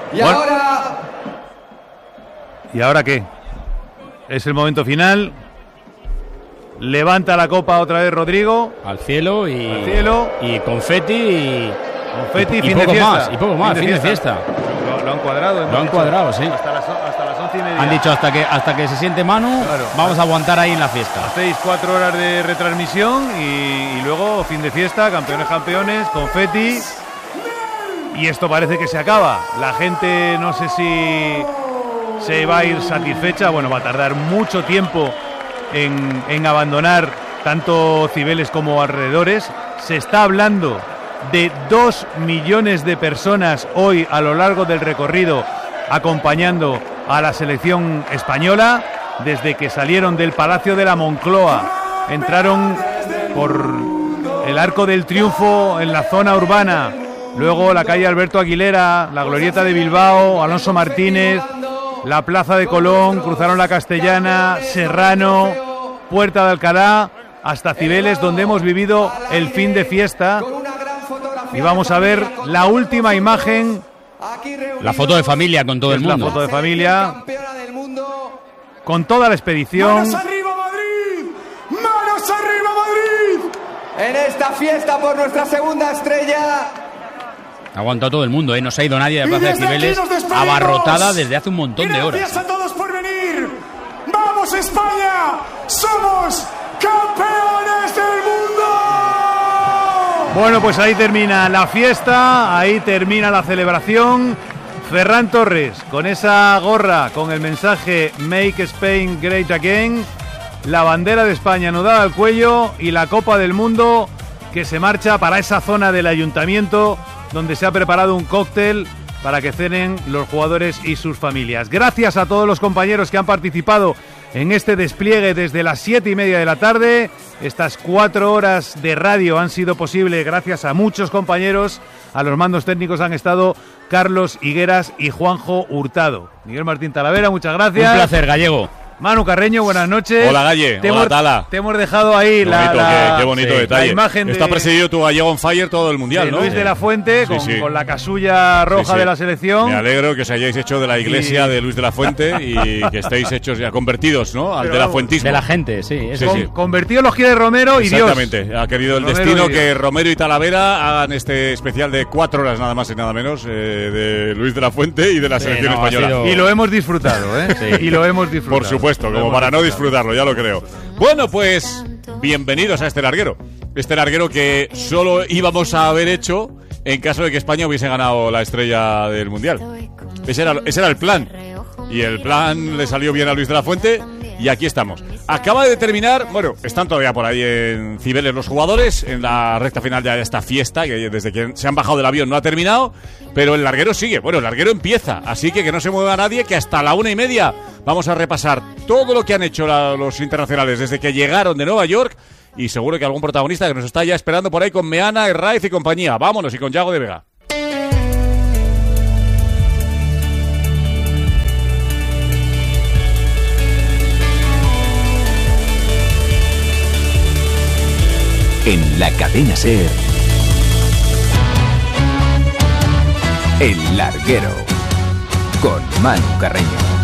Y ahora... ¿Y ahora qué? Es el momento final. Levanta la copa otra vez Rodrigo. Al cielo y... Al cielo. Y confeti y... Confeti y fin de fiesta. Y poco más, fin de fiesta. Lo han cuadrado. Lo han cuadrado, sí. Hasta las 11:30. Han dicho hasta que se siente Manu, claro, vamos a aguantar ahí en la fiesta. Hacéis 4 horas de retransmisión y luego fin de fiesta, campeones, confeti. Y esto parece que se acaba. La gente no sé si se va a ir satisfecha. Bueno, va a tardar mucho tiempo en abandonar tanto Cibeles como alrededores. Se está hablando de 2 millones de personas hoy a lo largo del recorrido acompañando a la selección española. Desde que salieron del Palacio de la Moncloa, entraron por el Arco del Triunfo en la zona urbana, luego la calle Alberto Aguilera, la Glorieta de Bilbao, Alonso Martínez, la Plaza de Colón, cruzaron la Castellana, Serrano, Puerta de Alcalá, hasta Cibeles, donde hemos vivido el fin de fiesta. Y vamos a ver la última imagen. La foto de familia con todo el mundo. La foto de familia con toda la expedición. ¡Manos arriba, Madrid! ¡Manos arriba, Madrid! En esta fiesta por nuestra segunda estrella. Ha aguantado todo el mundo, ¿eh? No se ha ido nadie de la Plaza de Cibeles, abarrotada desde hace un montón de horas. Gracias a todos por venir. ¡Vamos, España! ¡Somos campeones del mundo! Bueno, pues ahí termina la fiesta, ahí termina la celebración. Ferran Torres, con esa gorra, con el mensaje Make Spain Great Again, la bandera de España anudada al cuello y la Copa del Mundo que se marcha para esa zona del ayuntamiento donde se ha preparado un cóctel para que cenen los jugadores y sus familias. Gracias a todos los compañeros que han participado en este despliegue desde las 7:30 de la tarde. Estas 4 horas de radio han sido posibles gracias a muchos compañeros. A los mandos técnicos han estado Carlos Higueras y Juanjo Hurtado. Miguel Martín Talavera, muchas gracias. Un placer, Gallego. Manu Carreño, buenas noches. Hola, Galle. Hola, Tala. Te hemos dejado ahí qué bonito detalle. La imagen está presidido tu Gallego on fire todo el mundial, ¿no? Luis de la Fuente, con la casulla roja de la selección. Me alegro que os hayáis hecho de la iglesia de Luis de la Fuente y que estéis hechos ya convertidos, ¿no? Al de la fuentismo. De la gente, sí. Convertidos los quiere Romero y Dios. Exactamente. Ha querido el destino que Romero y Talavera hagan este especial de 4 horas nada más y nada menos de Luis de la Fuente y de la selección española. Y lo hemos disfrutado, ¿eh? Sí. Y lo hemos disfrutado. Por supuesto, como para no disfrutarlo, ya lo creo. Bueno, pues bienvenidos a este larguero. Este larguero que solo íbamos a haber hecho en caso de que España hubiese ganado la estrella del Mundial. Ese era el plan. Y el plan le salió bien a Luis de la Fuente y aquí estamos. Acaba de terminar, bueno, están todavía por ahí en Cibeles los jugadores, en la recta final ya de esta fiesta, que desde que se han bajado del avión no ha terminado, pero el larguero sigue, bueno, el larguero empieza, así que no se mueva nadie, que hasta la 1:30 vamos a repasar todo lo que han hecho los internacionales desde que llegaron de Nueva York y seguro que algún protagonista que nos está ya esperando por ahí con Meana, Herraiz y compañía. Vámonos, y con Yago de Vega. En la cadena SER, El Larguero, con Manu Carreño.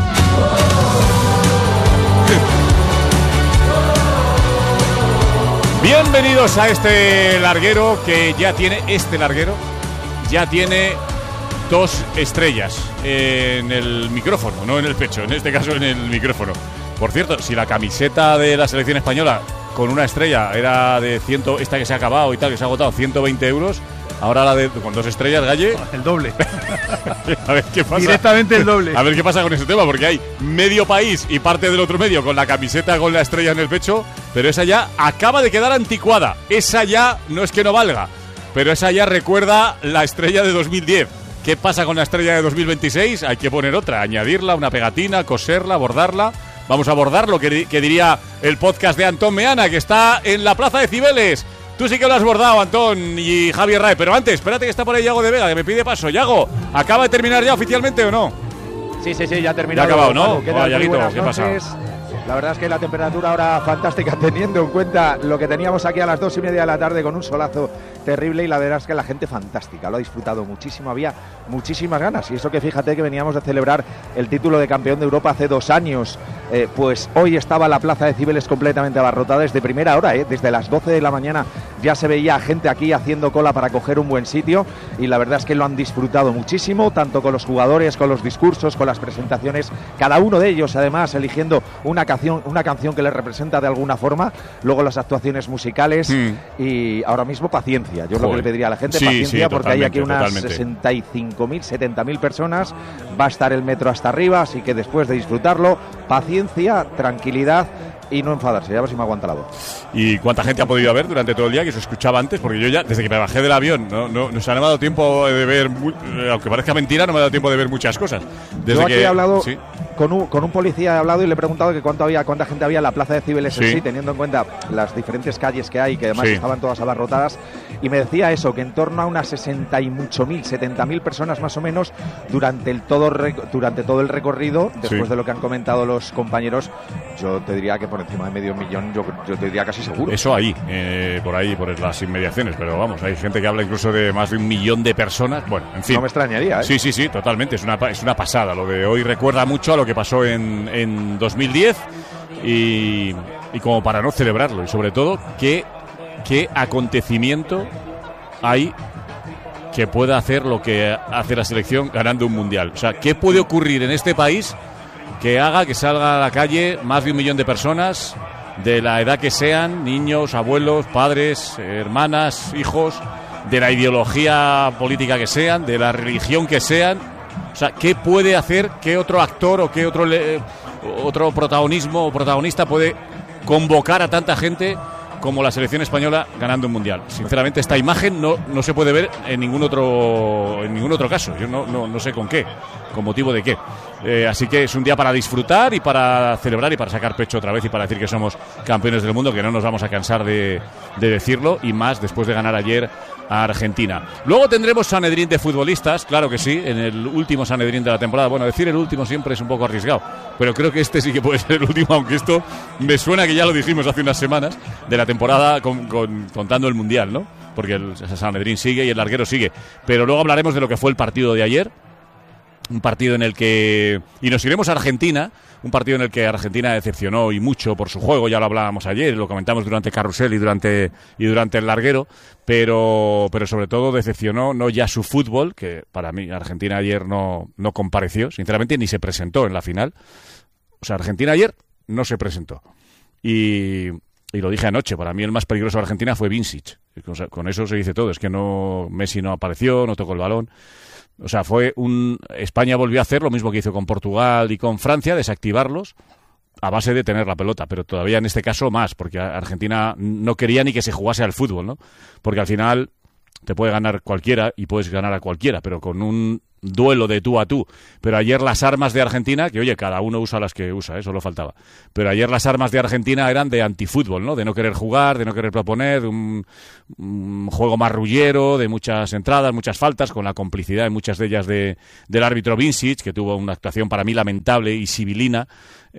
Bienvenidos a este larguero que ya tiene, ya tiene 2 estrellas en el micrófono, no en el pecho, en este caso en el micrófono. Por cierto, si la camiseta de la selección española con una estrella era de 100, esta que se ha acabado y tal, que se ha agotado, 120 euros, ahora la con 2 estrellas, Galle, el doble. A ver qué pasa. Directamente el doble. A ver qué pasa con ese tema, porque hay medio país y parte del otro medio con la camiseta con la estrella en el pecho, pero esa ya acaba de quedar anticuada. Esa ya no es que no valga, pero esa ya recuerda la estrella de 2010. ¿Qué pasa con la estrella de 2026? Hay que poner otra, añadirla, una pegatina, coserla, bordarla. Vamos a abordar lo que diría el podcast de Antón Meana, que está en la Plaza de Cibeles. Tú sí que lo has bordado, Antón y Javier Rae. Pero antes, espérate que está por ahí Yago de Vega, que me pide paso. Yago, ¿acaba de terminar ya oficialmente o no? Sí, ya ha terminado. Ya ha acabado, ¿no? ¿Qué pasa? La verdad es que la temperatura ahora fantástica, teniendo en cuenta lo que teníamos aquí a las 2:30 de la tarde con un solazo terrible, y la verdad es que la gente fantástica, lo ha disfrutado muchísimo, había muchísimas ganas, y eso que fíjate que veníamos de celebrar el título de campeón de Europa hace 2 años, pues hoy estaba la plaza de Cibeles completamente abarrotada desde primera hora, desde las 12 de la mañana ya se veía gente aquí haciendo cola para coger un buen sitio, y la verdad es que lo han disfrutado muchísimo, tanto con los jugadores, con los discursos, con las presentaciones, cada uno de ellos además eligiendo una canción que les representa de alguna forma, luego las actuaciones musicales, y ahora mismo paciencia, yo lo que le pediría a la gente, paciencia, porque hay aquí unas 65.000, 70.000 personas, va a estar el metro hasta arriba, así que después de disfrutarlo, paciencia, tranquilidad y no enfadarse, ya a ver si me aguanta la voz. ¿Y cuánta gente ha podido haber durante todo el día, que se escuchaba antes? Porque yo ya, desde que me bajé del avión, no se me ha dado tiempo de ver, aunque parezca mentira, no me ha dado tiempo de ver muchas cosas. Desde yo aquí he hablado con un policía, he hablado y le he preguntado que cuánta gente había en la plaza de Cibeles en sí, teniendo en cuenta las diferentes calles que hay, que además estaban todas abarrotadas, y me decía eso, que en torno a unas 60 y mucho mil, 70.000 personas más o menos durante todo el recorrido, después de lo que han comentado los compañeros. Yo te diría que por encima de 500.000, yo te diría casi seguro. Eso ahí, por las inmediaciones, pero vamos, hay gente que habla incluso de más de 1 millón de personas. Bueno, en fin. No me extrañaría, ¿eh? Sí, totalmente, es una pasada. Lo de hoy recuerda mucho a lo que pasó en 2010 y como para no celebrarlo, y sobre todo, ¿qué acontecimiento hay que pueda hacer lo que hace la selección ganando un mundial? O sea, ¿qué puede ocurrir en este país que haga que salga a la calle más de 1 millón de personas, de la edad que sean, niños, abuelos, padres, hermanas, hijos, de la ideología política que sean, de la religión que sean? O sea, ¿qué puede hacer, qué otro actor o qué otro protagonismo o protagonista puede convocar a tanta gente como la selección española ganando un mundial? Sinceramente, esta imagen no se puede ver en ningún otro caso. Yo no sé con motivo de qué. Así que es un día para disfrutar y para celebrar y para sacar pecho otra vez y para decir que somos campeones del mundo, que no nos vamos a cansar de decirlo, y más después de ganar ayer a Argentina. Luego tendremos Sanedrín de futbolistas, claro que sí, en el último Sanedrín de la temporada. Bueno, decir el último siempre es un poco arriesgado, pero creo que este sí que puede ser el último, aunque esto me suena que ya lo dijimos hace unas semanas, de la temporada contando el Mundial, ¿no? Porque el Sanedrín sigue y el larguero sigue. Pero luego hablaremos de lo que fue el partido de ayer, un partido en el que... Y nos iremos a Argentina, un partido en el que Argentina decepcionó y mucho por su juego, ya lo hablábamos ayer, lo comentamos durante Carrusel y durante el larguero, pero sobre todo decepcionó no ya su fútbol, que para mí Argentina ayer no compareció, sinceramente, ni se presentó en la final. O sea, Argentina ayer no se presentó. Y lo dije anoche, para mí el más peligroso de Argentina fue Vincic. Con eso se dice todo, es que Messi no apareció, no tocó el balón. O sea, España volvió a hacer lo mismo que hizo con Portugal y con Francia, desactivarlos a base de tener la pelota, pero todavía en este caso más, porque Argentina no quería ni que se jugase al fútbol, ¿no? Porque al final te puede ganar cualquiera y puedes ganar a cualquiera, pero con un duelo de tú a tú. Pero ayer las armas de Argentina, que oye, cada uno usa las que usa, solo faltaba. Pero ayer las armas de Argentina eran de antifútbol, ¿no? De no querer jugar, de no querer proponer, de un juego marrullero, de muchas entradas, muchas faltas, con la complicidad en muchas de ellas del árbitro Vincic, que tuvo una actuación para mí lamentable y sibilina.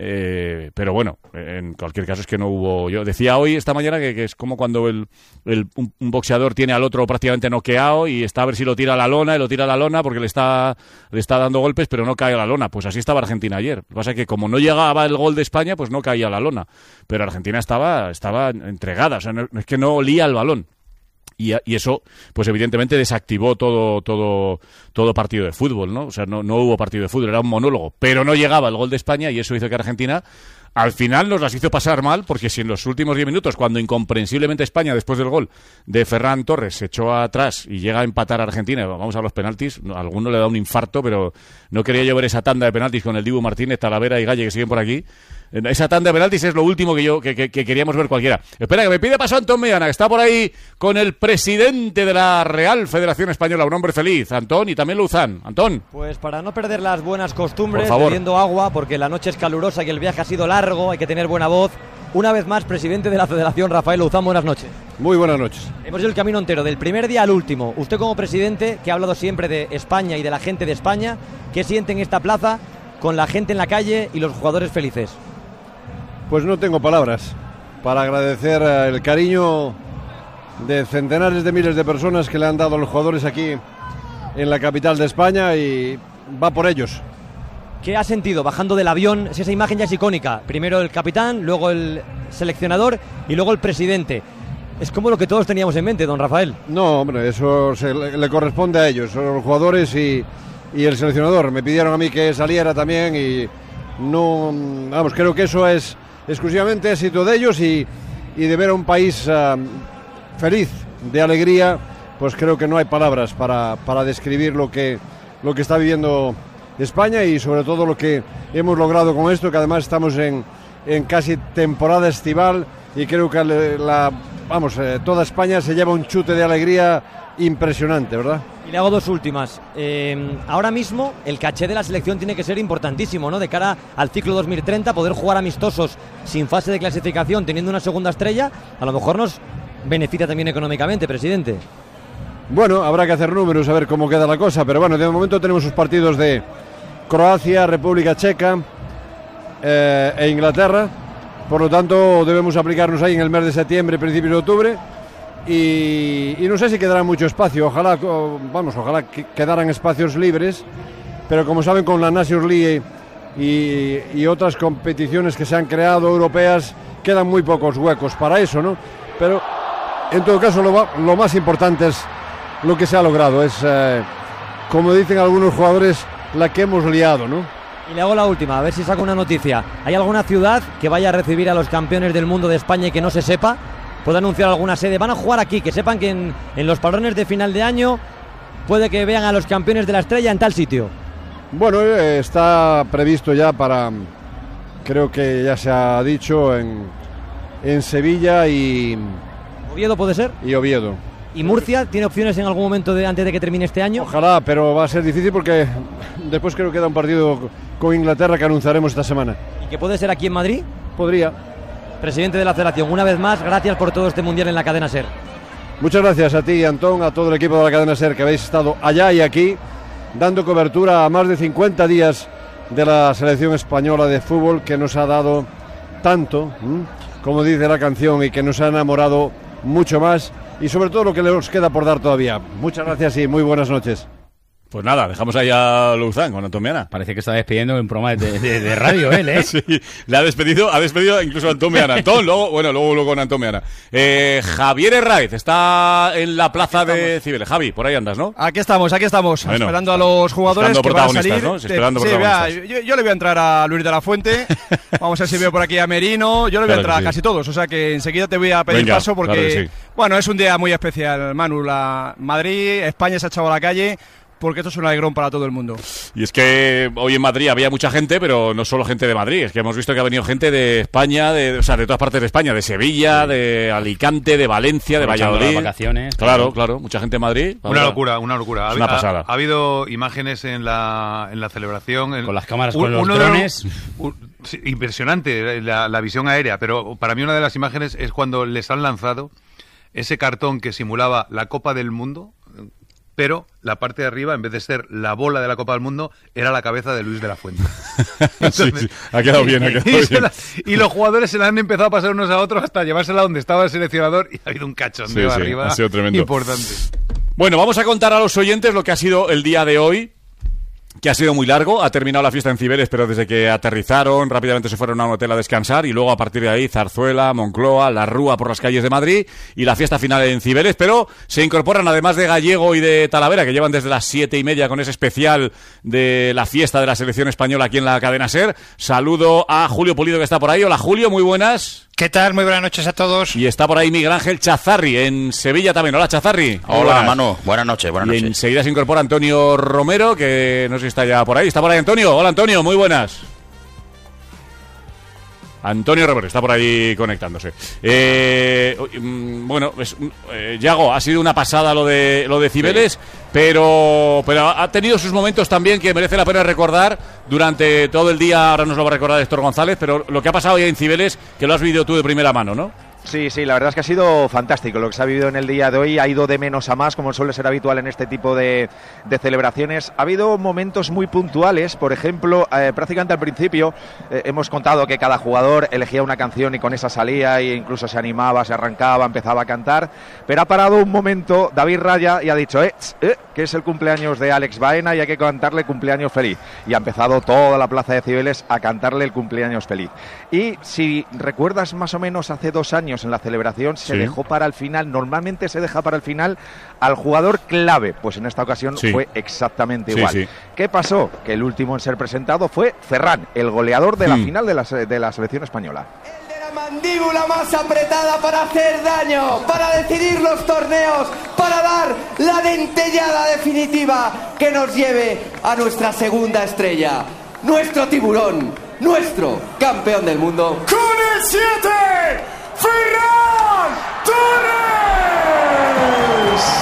Pero bueno, en cualquier caso es que no hubo... Yo decía hoy, esta mañana, que es como cuando un boxeador tiene al otro prácticamente noqueado y está a ver si lo tira a la lona, y lo tira a la lona porque le está dando golpes, pero no cae a la lona. Pues así estaba Argentina ayer. Lo que pasa es que como no llegaba el gol de España, pues no caía a la lona. Pero Argentina estaba entregada, o sea, no es que no olía el balón. Y eso, pues evidentemente desactivó todo partido de fútbol, ¿no? O sea, no hubo partido de fútbol, era un monólogo. Pero no llegaba el gol de España y eso hizo que Argentina al final nos las hizo pasar mal, porque si en los últimos 10 minutos, cuando incomprensiblemente España, después del gol de Ferran Torres, se echó atrás y llega a empatar a Argentina, vamos a los penaltis, a alguno le da un infarto, pero no quería yo ver esa tanda de penaltis con el Dibu Martínez, Talavera y Galle, que siguen por aquí. Esa tanda de penaltis es lo último que queríamos ver cualquiera. Espera, que me pide paso Antón Meana, que está por ahí con el presidente de la Real Federación Española, un hombre feliz, Antón, y también Luzán. Antón. Pues para no perder las buenas costumbres, bebiendo agua, porque la noche es calurosa y el viaje ha sido largo, hay que tener buena voz. Una vez más, presidente de la Federación, Rafael Luzán, buenas noches. Muy buenas noches. Hemos ido el camino entero, del primer día al último. Usted como presidente, que ha hablado siempre de España y de la gente de España, ¿qué siente en esta plaza con la gente en la calle y los jugadores felices? Pues no tengo palabras para agradecer el cariño de centenares de miles de personas que le han dado a los jugadores aquí en la capital de España, y va por ellos. ¿Qué ha sentido bajando del avión? Si esa imagen ya es icónica. Primero el capitán, luego el seleccionador y luego el presidente. Es como lo que todos teníamos en mente, don Rafael. No, hombre, eso le corresponde a ellos, son los jugadores y el seleccionador. Me pidieron a mí que saliera también y no, vamos, creo que eso es exclusivamente éxito de ellos y de ver a un país feliz, de alegría, pues creo que no hay palabras para describir lo que está viviendo España y sobre todo lo que hemos logrado con esto, que además estamos en casi temporada estival y creo que toda España se lleva un chute de alegría impresionante, ¿verdad? Y le hago dos últimas. Ahora mismo el caché de la selección tiene que ser importantísimo, ¿no? De cara al ciclo 2030, poder jugar amistosos sin fase de clasificación, teniendo una segunda estrella, a lo mejor nos beneficia también económicamente, presidente. Bueno, habrá que hacer números a ver cómo queda la cosa, pero bueno, de momento tenemos sus partidos de Croacia, República Checa e Inglaterra, por lo tanto debemos aplicarnos ahí en el mes de septiembre, principios de octubre, y no sé si quedará mucho espacio, ojalá quedaran espacios libres, pero como saben, con la Nations League y otras competiciones que se han creado europeas, quedan muy pocos huecos para eso, ¿no? Pero en todo caso lo más importante es lo que se ha logrado, es como dicen algunos jugadores, la que hemos liado, ¿no? Y le hago la última, a ver si saco una noticia. ¿Hay alguna ciudad que vaya a recibir a los campeones del mundo de España y que no se sepa? ¿Puede anunciar alguna sede? Van a jugar aquí, que sepan que en los parones de final de año puede que vean a los campeones de la estrella en tal sitio. Bueno, está previsto ya creo que ya se ha dicho en Sevilla y... ¿Oviedo puede ser? Y Oviedo. ¿Y Murcia tiene opciones en algún momento antes de que termine este año? Ojalá, pero va a ser difícil porque después creo que queda un partido con Inglaterra que anunciaremos esta semana. ¿Y que puede ser aquí en Madrid? Podría. Presidente de la Federación, una vez más, gracias por todo este Mundial en la cadena SER. Muchas gracias a ti, Antón, a todo el equipo de la cadena SER que habéis estado allá y aquí, dando cobertura a más de 50 días de la selección española de fútbol, que nos ha dado tanto, como dice la canción, y que nos ha enamorado mucho más, y sobre todo lo que nos queda por dar todavía. Muchas gracias y muy buenas noches. Pues nada, dejamos ahí a Luzán con Antón Meana. Parece que está despidiendo en un programa de radio él, ¿eh? Sí, le ha despedido incluso a Antón Meana. Antón, luego con Antón Meana. Javier Herraiz está en la plaza de Cibeles. Javi, por ahí andas, ¿no? Aquí estamos, bueno, esperando a los jugadores que van a salir. ¿No? Esperando protagonistas. Yo le voy a entrar a Luis de la Fuente, vamos a ver si veo por aquí a Merino, yo le voy a entrar a casi todos, o sea que enseguida te voy a pedir paso porque, bueno, es un día muy especial, Manu. Madrid, España se ha echado a la calle, porque esto es un alegrón para todo el mundo. Y es que hoy en Madrid había mucha gente, pero no solo gente de Madrid, es que hemos visto que ha venido gente de España, de todas partes de España, de Sevilla, de Alicante, de Valencia, de Valladolid. Las vacaciones. Claro, mucha gente de Madrid. Una locura. Es una pasada. Ha habido imágenes en la celebración. Con las cámaras, con los drones. Impresionante la visión aérea, pero para mí una de las imágenes es cuando les han lanzado ese cartón que simulaba la Copa del Mundo, pero la parte de arriba, en vez de ser la bola de la Copa del Mundo, era la cabeza de Luis de la Fuente. Entonces, sí, ha quedado bien. Y los jugadores se la han empezado a pasar unos a otros hasta llevársela donde estaba el seleccionador, y ha habido un cachondeo arriba. Ha sido tremendo. Importante. Bueno, vamos a contar a los oyentes lo que ha sido el día de hoy, que ha sido muy largo. Ha terminado la fiesta en Cibeles, pero desde que aterrizaron rápidamente se fueron a un hotel a descansar, y luego a partir de ahí Zarzuela, Moncloa, La Rúa por las calles de Madrid y la fiesta final en Cibeles. Pero se incorporan, además de Gallego y de Talavera, que llevan desde las 7:30 con ese especial de la fiesta de la selección española aquí en la cadena SER. Saludo a Julio Pulido, que está por ahí. Hola, Julio, muy buenas. ¿Qué tal? Muy buenas noches a todos. Y está por ahí Miguel Ángel Chazarri, en Sevilla también. Hola, Chazarri. Hola, Manu. Buenas noches. Y enseguida se incorpora Antonio Romero, que no sé si está ya por ahí. Está por ahí Antonio. Hola, Antonio. Muy buenas. Antonio Romero está por ahí conectándose. Bueno, Yago, ha sido una pasada lo de Cibeles, sí. pero ha tenido sus momentos también que merece la pena recordar durante todo el día. Ahora nos lo va a recordar Héctor González, pero lo que ha pasado ya en Cibeles, que lo has vivido tú de primera mano, ¿no? Sí, la verdad es que ha sido fantástico lo que se ha vivido en el día de hoy. Ha ido de menos a más, como suele ser habitual en este tipo de celebraciones. Ha habido momentos muy puntuales, por ejemplo, prácticamente al principio hemos contado que cada jugador elegía una canción y con esa salía e incluso se animaba, se arrancaba, empezaba a cantar, pero ha parado un momento David Raya y ha dicho que es el cumpleaños de Alex Baena y hay que cantarle cumpleaños feliz, y ha empezado toda la plaza de Cibeles a cantarle el cumpleaños feliz. Y si recuerdas, más o menos hace 2 años en la celebración se dejó para el final, normalmente se deja para el final al jugador clave, pues en esta ocasión fue exactamente igual. ¿Qué pasó? Que el último en ser presentado fue Ferran, el goleador de la final de la selección española. Mandíbula más apretada para hacer daño, para decidir los torneos, para dar la dentellada definitiva que nos lleve a nuestra segunda estrella, nuestro tiburón, nuestro campeón del mundo. Con el 7, Ferran Torres.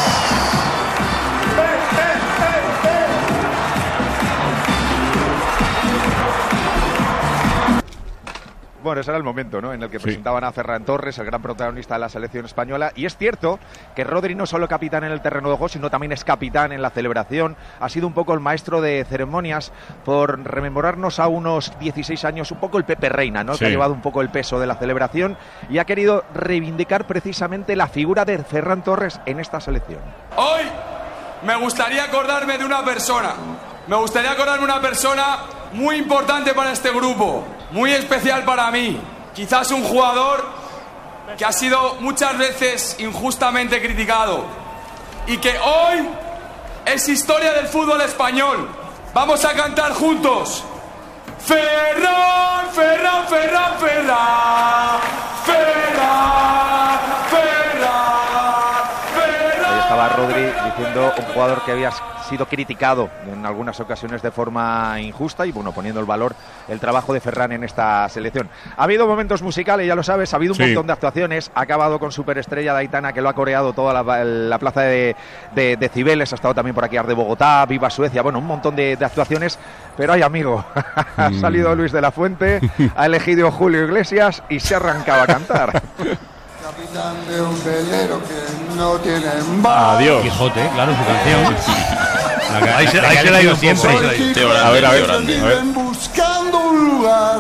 Bueno, ese era el momento, ¿no?, en el que presentaban a Ferran Torres, el gran protagonista de la selección española. Y es cierto que Rodri no solo capitán en el terreno de juego, sino también es capitán en la celebración. Ha sido un poco el maestro de ceremonias, por rememorarnos a unos 16 años, un poco el Pepe Reina, ¿no?, que ha llevado un poco el peso de la celebración y ha querido reivindicar precisamente la figura de Ferran Torres en esta selección. Hoy me gustaría acordarme de una persona. Me gustaría acordarme de una persona muy importante para este grupo, muy especial para mí. Quizás un jugador que ha sido muchas veces injustamente criticado y que hoy es historia del fútbol español. Vamos a cantar juntos. Ferran, Ferran, Ferran, Ferran, Ferran, Ferran, Ferran. Ahí estaba Rodri diciendo, un jugador que había sido criticado en algunas ocasiones de forma injusta y bueno, poniendo el valor el trabajo de Ferran en esta selección. Ha habido momentos musicales, ya lo sabes, ha habido un montón de actuaciones, ha acabado con Superestrella de Aitana, que lo ha coreado toda la plaza de Cibeles, ha estado también por aquí Ar de Bogotá, Viva Suecia, bueno, un montón de actuaciones, pero ay amigo, ha salido Luis de la Fuente, ha elegido Julio Iglesias y se ha arrancado a cantar. Capitán de un velero que no tiene bar. Adiós. Quijote, claro, su canción. Ahí se la ha ido siempre. A ver. Viven buscando un lugar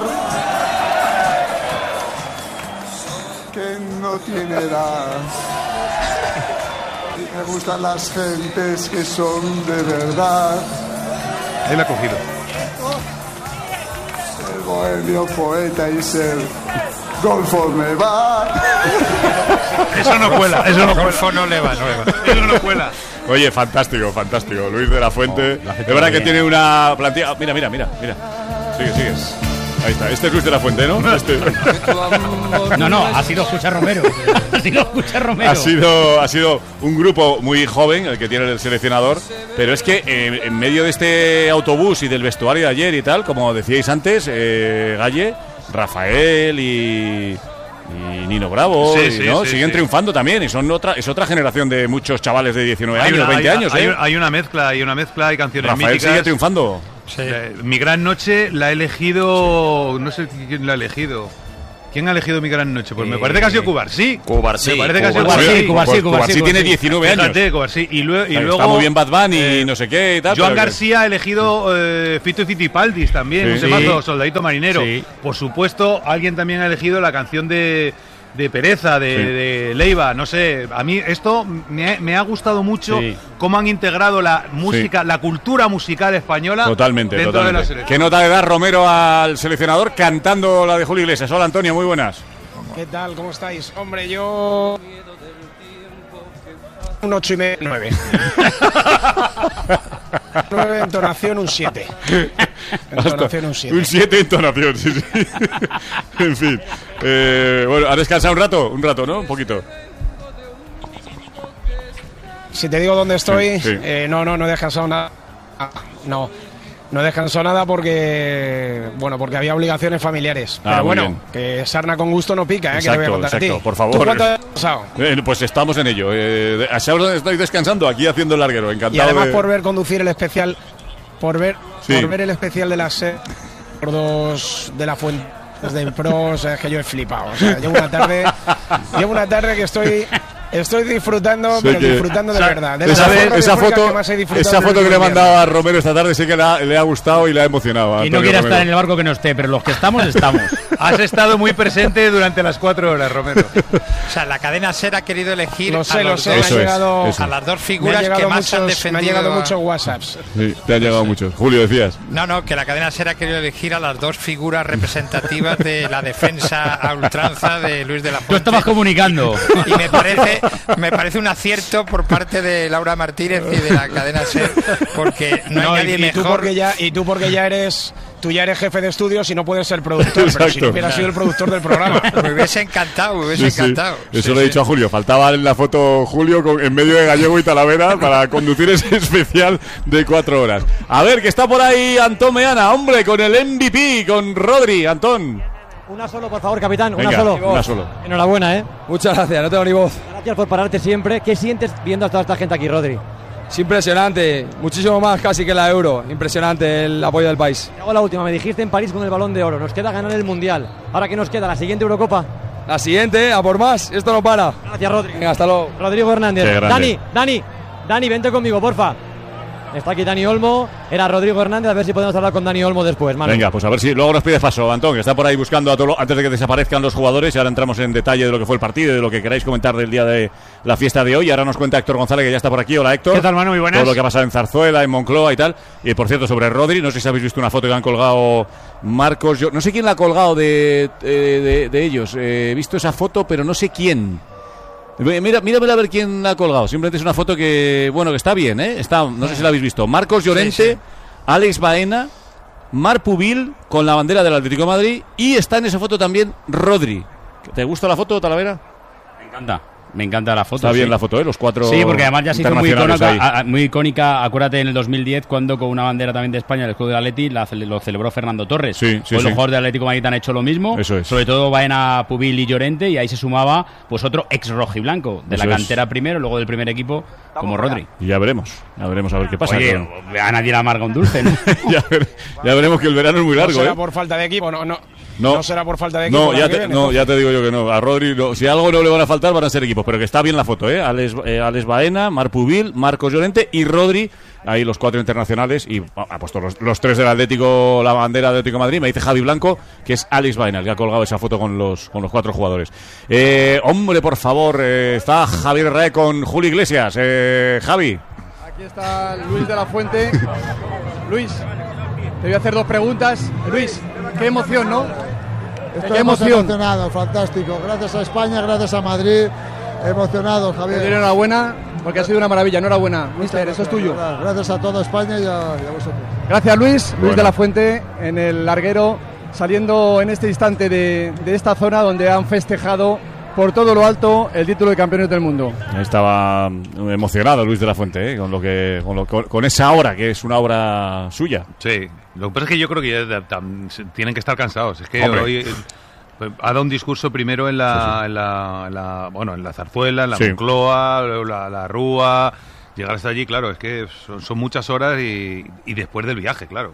que no tiene edad. Y me gustan las gentes que son de verdad. Ahí la ha cogido. Ser bohemio, poeta y ser golfo me va. Eso no cuela, eso no golfo no le va. Eso no cuela. Oye, fantástico, Luis de la Fuente. De verdad que tiene una plantilla. Mira. Sigue. Ahí está. Este es Luis de la Fuente, ¿no? No, ha sido Escucha Romero. Ha sido un grupo muy joven el que tiene el seleccionador, pero es que en medio de este autobús y del vestuario de ayer y tal, como decíais antes, Galle, Rafael y Nino Bravo, siguen triunfando también, y es otra generación de muchos chavales de 19 años, 20 años. Hay una mezcla, hay canciones Rafael míticas. Sigue triunfando. Sí. Mi Gran Noche la ha elegido, no sé quién la ha elegido. ¿Quién ha elegido Mi Gran Noche? Pues me parece que ha sido Cubarsí. Me parece que ha sido Cubarsí tiene 19 años. Fíjate, Cubarsí. Y luego está muy bien Bad Bunny y no sé qué y tal. Joan García ha elegido Fito y Fitipaldis también, un temazo, Soldadito Marinero. Por supuesto, alguien también ha elegido la canción de Pereza, de Leiva, no sé. A mí esto me ha gustado mucho cómo han integrado la música, la cultura musical española totalmente. De la selección. ¿Qué nota le da Romero al seleccionador cantando la de Julio Iglesias? Hola Antonio, muy buenas. ¿Qué tal? ¿Cómo estáis? Hombre, yo... un 8,5, 9. 9 entonación, un 7. Entonación, un 7. Un 7 entonación, sí. En fin. Bueno, ¿has descansado un rato? ¿No? Un poquito. Si te digo dónde estoy, no he descansado nada. No he descansado nada porque había obligaciones familiares. Pero bueno, bien. Que sarna con gusto no pica, que te voy a contar a ti. Por favor. ¿Tú cuánto has descansado? Pues estamos en ello. Estoy descansando aquí haciendo el larguero. Encantado. Y además por ver conducir el especial, por ver el especial de las gordos de la Fuente desde el Pro, o sea, es que yo he flipado. O sea, llevo una tarde que estoy disfrutando, pero disfrutando de verdad. Esa foto que le mandaba a Romero esta tarde sí que le ha gustado y le ha emocionado. Y no quiere estar en el barco que no esté, pero los que estamos. Has estado muy presente durante las 4 horas, Romero. O sea, la cadena SER ha querido elegir a las dos figuras que más han defendido. Me han llegado muchos WhatsApps. Sí, te han llegado muchos. Julio, decías. No, que la cadena SER ha querido elegir a las dos figuras representativas de la defensa a ultranza de Luis de la Fuente. Tú estabas comunicando. Y me parece un acierto por parte de Laura Martínez y de la cadena SER, porque no hay nadie mejor. Tú porque ya eres jefe de estudios y no puedes ser productor. Pero si no hubiera sido el productor del programa. Me hubiese encantado. Eso lo he dicho a Julio. Faltaba en la foto Julio en medio de Gallego y Talavera para conducir ese especial de 4 horas. A ver, que está por ahí Antón Meana, hombre, con el MVP, con Rodri. Antón. Una solo, por favor, capitán. Venga, una solo. Enhorabuena, ¿eh? Muchas gracias, no tengo ni voz. Gracias por pararte siempre. ¿Qué sientes viendo a toda esta gente aquí, Rodri? Es impresionante, muchísimo más casi que la Euro. Impresionante el apoyo del país. Hago la última, me dijiste en París con el Balón de Oro. Nos queda ganar el Mundial. ¿Ahora qué nos queda? ¿La siguiente Eurocopa? La siguiente, a por más. Esto no para. Gracias, Rodri. Venga, hasta luego. Rodrigo Hernández. Dani, vente conmigo, porfa. Está aquí Dani Olmo, era Rodrigo Hernández, a ver si podemos hablar con Dani Olmo después, Manu. Venga, pues a ver si luego nos pides paso, Antón, que está por ahí buscando a todo antes de que desaparezcan los jugadores, y ahora entramos en detalle de lo que fue el partido y de lo que queráis comentar del día de la fiesta de hoy. Ahora nos cuenta Héctor González, que ya está por aquí. Hola, Héctor. ¿Qué tal, Manu? Muy buenas. Todo lo que ha pasado en Zarzuela, en Moncloa y tal. Y por cierto, sobre Rodri, no sé si habéis visto una foto que han colgado Marcos, no sé quién la ha colgado de ellos. He visto esa foto, pero no sé quién. Míramela a ver quién la ha colgado. Simplemente es una foto que, bueno, que está bien, ¿eh? No sé si la habéis visto. Marcos Llorente, sí. Alex Baena, Marc Pubil con la bandera del Atlético de Madrid, y está en esa foto también Rodri. ¿Te gusta la foto, Talavera? Me encanta la foto. Está bien la foto, los 4. Sí, porque además ya se hizo muy icónica. Acuérdate en el 2010 cuando con una bandera también de España, el escudo del Atleti, lo celebró Fernando Torres. Sí, los jugadores del Atlético de Madrid han hecho lo mismo. Eso es. Sobre todo Baena, Pubil y Llorente, y ahí se sumaba pues otro ex rojiblanco de la cantera primero, luego del primer equipo, como Rodri. Y ya veremos a ver qué pasa. Oye, a nadie le amarga un dulce, ¿no? ya veremos, que el verano es muy largo. No será por falta de equipo, no será por falta de equipo. Ya te digo yo que no. A Rodri, si algo no le van a faltar, van a ser equipos. Pero que está bien la foto, ¿eh? Alex Baena, Marc Pubil, Marcos Llorente y Rodri. Ahí los 4 internacionales. Y ha puesto los 3 del Atlético, la bandera del Atlético de Madrid. Me dice Javi Blanco que es Alex Baena el que ha colgado esa foto con los 4 jugadores. Hombre, por favor, está Javier Rae con Julio Iglesias. Javi. Aquí está Luis de la Fuente. Luis, te voy a hacer 2 preguntas. Luis, qué emoción, ¿no? Estoy emocionado, fantástico. Gracias a España, gracias a Madrid. Emocionado, Javier. Enhorabuena, porque ha sido una maravilla. Enhorabuena, mister, eso es tuyo. Gracias a toda España y a vosotros. Gracias, Luis. Luis de la Fuente en el larguero, saliendo en este instante de esta zona donde han festejado por todo lo alto el título de campeones del mundo. Estaba emocionado Luis de la Fuente, con esa obra, que es una obra suya. Sí, lo que pasa es que yo creo que ya tienen que estar cansados. Es que hoy ha dado un discurso primero en la Zarzuela, en la Moncloa, la Rúa. Llegar hasta allí, claro, es que son muchas horas y después del viaje, claro.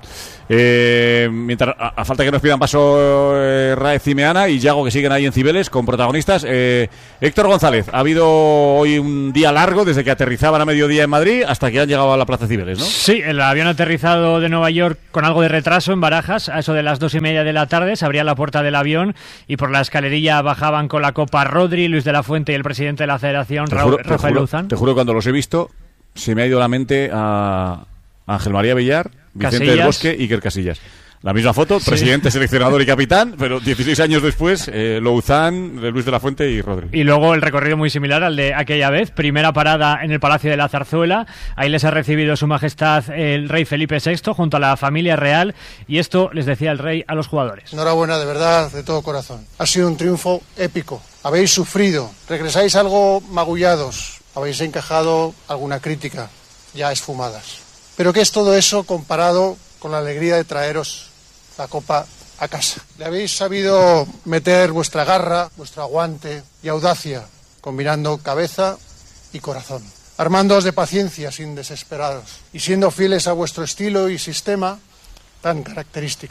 Mientras a falta que nos pidan paso Raez y Meana y Yago, que siguen ahí en Cibeles con protagonistas. Héctor González, ha habido hoy un día largo desde que aterrizaban a mediodía en Madrid hasta que han llegado a la Plaza Cibeles, ¿no? Sí, el avión aterrizado de Nueva York con algo de retraso en Barajas, a eso de las 2:30 de la tarde, se abría la puerta del avión y por la escalerilla bajaban con la copa Rodri, Luis de la Fuente y el presidente de la Federación, Rafael Louzán. Te juro, cuando los he visto se me ha ido la mente a Ángel María Villar, Vicente Casillas. del Bosque y Iker Casillas. La misma foto, presidente, seleccionador y capitán, pero 16 años después, Louzán, Luis de la Fuente y Rodri. Y luego el recorrido muy similar al de aquella vez. Primera parada en el Palacio de la Zarzuela. Ahí les ha recibido Su Majestad el rey Felipe VI junto a la familia real. Y esto les decía el rey a los jugadores. Enhorabuena, de verdad, de todo corazón. Ha sido un triunfo épico. Habéis sufrido, regresáis algo magullados, habéis encajado alguna crítica ya esfumadas. Pero ¿qué es todo eso comparado con la alegría de traeros la copa a casa? Le habéis sabido meter vuestra garra, vuestro aguante y audacia, combinando cabeza y corazón, armándoos de paciencia sin desesperaros y siendo fieles a vuestro estilo y sistema tan característicos.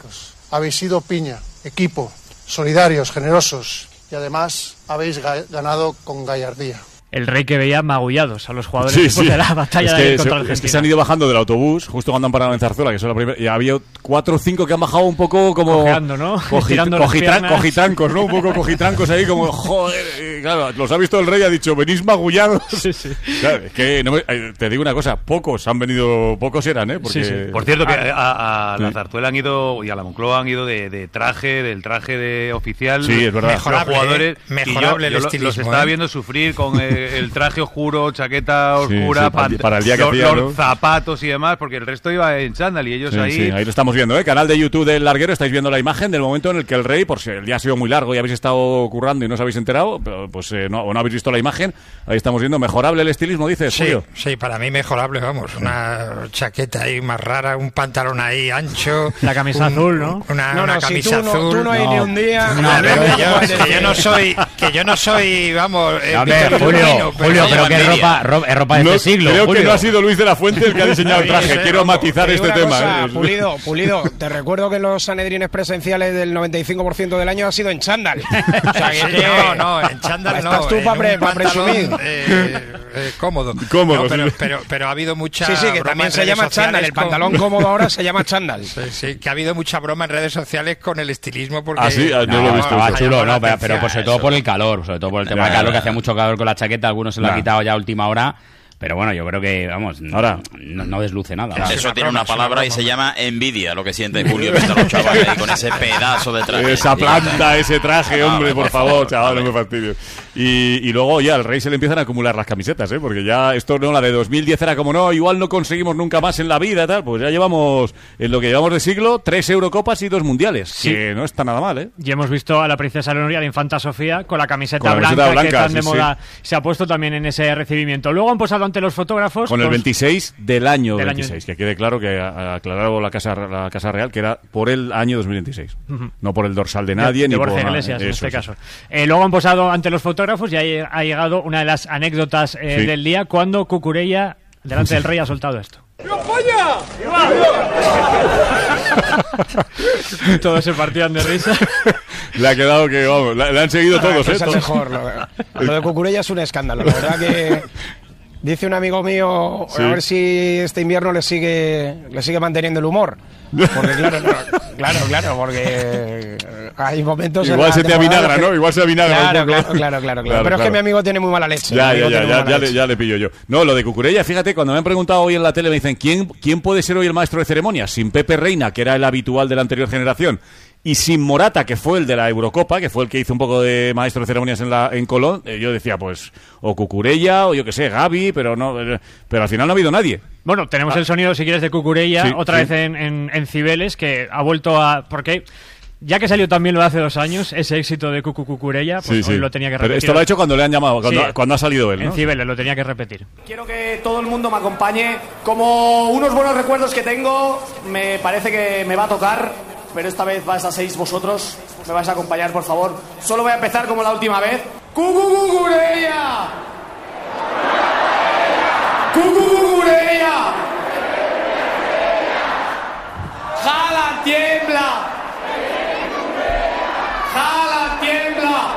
habéis sido piña, equipo, solidarios, generosos y además habéis ganado con gallardía. El Rey que veía magullados a los jugadores después de la batalla contra Argentina. Es que se han ido bajando del autobús justo cuando han parado en Zarzuela, que son la primera, y había 4 o 5 que han bajado un poco como cojeando, ¿no? Cojitrancos, ¿no? Un poco cojitrancos ahí como joder, claro, los ha visto el Rey y ha dicho, venís magullados. Sí, sí. Claro, es que te digo una cosa, pocos eran, ¿eh? Porque... Sí. Por cierto que a la Zarzuela han ido y a la Moncloa han ido del traje de oficial. Sí, es verdad. Mejorable, los jugadores, mejorable el estilismo. Los estaba viendo sufrir con el traje oscuro, chaqueta oscura, para el día que hacía, los zapatos y demás, porque el resto iba en chándal y ellos ahí... Sí, ahí lo estamos viendo, ¿eh? Canal de YouTube del Larguero, estáis viendo la imagen del momento en el que el Rey, por si el día ha sido muy largo y habéis estado currando y no os habéis enterado, pues no habéis visto la imagen, ahí estamos viendo, mejorable el estilismo, dices, Julio. Sí, para mí mejorable, vamos, una chaqueta ahí más rara, un pantalón ahí ancho... La camisa azul, ¿no? Una camisa azul. Tú no hay ni un día... Que yo no soy, vamos... Julio, pero que es ropa de este siglo. Creo que no ha sido Luis de la Fuente el que ha diseñado el traje. Quiero matizar este tema. Pulido, te recuerdo que los sanedrines presenciales del 95% del año ha sido en chándal. O sea, no, en chándal no. Estás tú para presumir. Cómodo. No, pero ha habido mucha... Sí, que también se llama chándal. El pantalón cómodo ahora se llama chándal. Sí, que ha habido mucha broma en redes sociales con el estilismo porque... Ah, sí, no lo he visto. Estaba chulo, no, pero pues sobre todo por el calor, sobre todo por el tema del calor, que hacía mucho calor con la chaqueta, algunos se lo han quitado ya a última hora. Pero bueno, yo creo que, vamos, ahora no desluce nada. Eso tiene una palabra y se llama envidia, lo que siente Julio viendo a los chavales ahí con ese pedazo de traje. Esa planta, ese traje, hombre, por favor, chaval, no me fastidies. Y luego ya al Rey se le empiezan a acumular las camisetas, ¿eh? Porque ya esto, no, la de 2010 era como, no, igual no conseguimos nunca más en la vida, tal. Pues ya llevamos, en lo que llevamos de siglo, 3 Eurocopas y 2 Mundiales. Sí. Que no está nada mal, ¿eh? Y hemos visto a la princesa Leonor y a la infanta Sofía con la camiseta blanca que tan de moda se ha puesto también en ese recibimiento. Luego han posado ante los fotógrafos con el 26 del año 26, que quede claro que ha aclarado la Casa Real que era por el año 2026, no por el dorsal de nadie de ni Borja por Iglesias en este caso. Luego han posado ante los fotógrafos y ha llegado una de las anécdotas del día cuando Cucurella delante del Rey ha soltado esto. Todos se partían de risa. Le ha quedado que, vamos, le han seguido todos, es mejor. Lo de Cucurella es un escándalo, la verdad que dice un amigo mío, a ver si este invierno le sigue manteniendo el humor. Porque claro, porque hay momentos... Igual se te avinagra, ¿no? Igual se avinagra. Claro. Pero es que mi amigo tiene muy mala leche. Ya le pillo yo. No, lo de Cucurella, fíjate, cuando me han preguntado hoy en la tele, me dicen, ¿quién puede ser hoy el maestro de ceremonias? Sin Pepe Reina, que era el habitual de la anterior generación, y sin Morata, que fue el de la Eurocopa, que fue el que hizo un poco de maestro de ceremonias en Colón, yo decía, pues, o Cucurella, o yo que sé, Gavi, pero al final no ha habido nadie. Bueno, tenemos el sonido, si quieres, de Cucurella, otra vez en Cibeles, que ha vuelto a... Porque ya que salió también lo de hace 2 años, ese éxito de Cucurella, pues hoy lo tenía que repetir. Pero esto lo ha hecho cuando le han llamado, cuando ha salido él, ¿no? En Cibeles lo tenía que repetir. Quiero que todo el mundo me acompañe. Como unos buenos recuerdos que tengo, me parece que me va a tocar, pero esta vez vais a 6 vosotros. Me vais a acompañar, por favor. Solo voy a empezar como la última vez. ¡Cucurella! ¡Cucurella! ¡Jala, tiembla! ¡Jala, tiembla!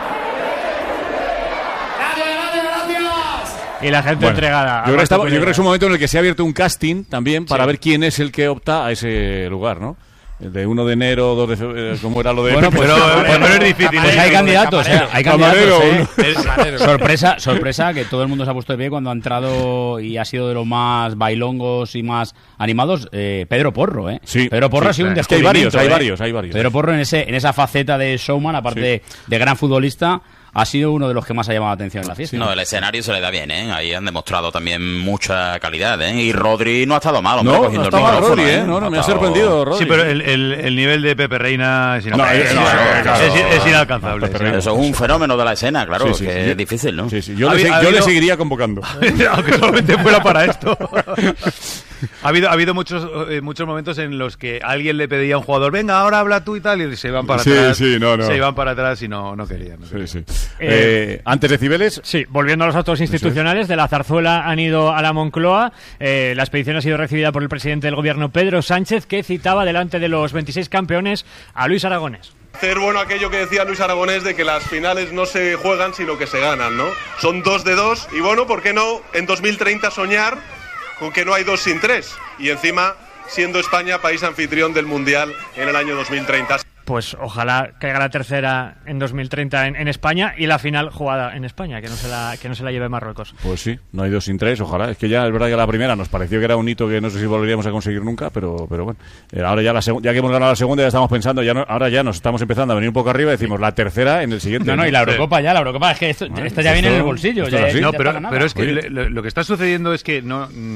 ¡Gracias! Y la gente entregada. Yo creo que es un momento en el que se ha abierto un casting también para ver quién es el que opta a ese lugar, ¿no? De 1 de enero, 2 de febrero, ¿cómo era lo de...? Bueno, pero es difícil. Pues hay candidatos, hay candidatos. Sorpresa que todo el mundo se ha puesto de pie cuando ha entrado y ha sido de los más bailongos y más animados, Pedro Porro, ¿eh? Sí. Pedro Porro ha sido un descubrimiento. Hay varios. Pedro Porro en esa faceta de showman, aparte de gran futbolista, ha sido uno de los que más ha llamado la atención en la fiesta. No, el escenario se le da bien, ¿eh? Ahí han demostrado también mucha calidad, ¿eh? Y Rodri no ha estado mal, hombre, cogiendo el micrófono, Rodri, ¿eh? No, me ha sorprendido Rodri. Sí, pero el nivel de Pepe Reina es inalcanzable. Eso es un fenómeno de la escena, claro, que es difícil, ¿no? Sí. Yo le seguiría convocando. Aunque solamente fuera para esto. Ha habido muchos momentos en los que alguien le pedía a un jugador, venga, ahora habla tú y tal, y se iban para atrás. Se iban para atrás y no querían. Antes de Cibeles. Sí, volviendo a los actos institucionales, de la Zarzuela han ido a la Moncloa. La expedición ha sido recibida por el presidente del gobierno, Pedro Sánchez, que citaba delante de los 26 campeones a Luis Aragonés. Hacer bueno aquello que decía Luis Aragonés de que las finales no se juegan sino que se ganan, ¿no? Son 2 de 2 y bueno, ¿por qué no en 2030 soñar con que no hay 2 sin 3? Y encima siendo España país anfitrión del Mundial en el año 2030. Pues ojalá caiga la tercera en 2030 en España y la final jugada en España, que no se la lleve Marruecos. Pues sí, no hay 2 sin 3, ojalá. Es que ya es verdad que la primera nos pareció que era un hito que no sé si volveríamos a conseguir nunca, pero bueno. Ahora ya ya que hemos ganado la segunda ya estamos pensando, ahora ya nos estamos empezando a venir un poco arriba y decimos la tercera en el siguiente. No, y la Eurocopa es que esto ya viene en el bolsillo. Pero es que lo que está sucediendo es que